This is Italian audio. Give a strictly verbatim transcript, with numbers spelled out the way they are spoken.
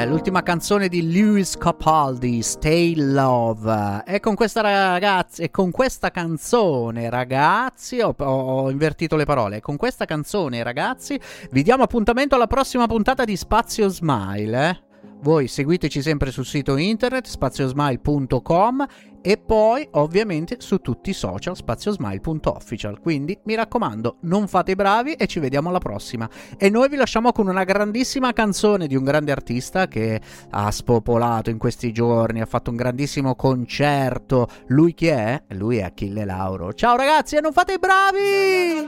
Love, l'ultima canzone di Lewis Capaldi, Stay Love. E con questa ragazzi, e con questa canzone, ragazzi, ho, ho, ho invertito le parole. Con questa canzone, ragazzi, vi diamo appuntamento alla prossima puntata di Spazio Smile, eh? Voi seguiteci sempre sul sito internet spaziosmile punto com e poi ovviamente su tutti i social spaziosmile punto official. Quindi mi raccomando, non fate i bravi e ci vediamo alla prossima. E noi vi lasciamo con una grandissima canzone di un grande artista che ha spopolato in questi giorni, ha fatto un grandissimo concerto. Lui chi è? Lui è Achille Lauro. Ciao ragazzi e non fate i bravi!